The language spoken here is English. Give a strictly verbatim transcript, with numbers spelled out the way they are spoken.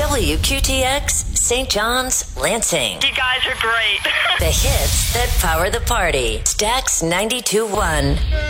W Q T X, Saint John's, Lansing. You guys are great. The hits that power the party. Stax ninety-two point one.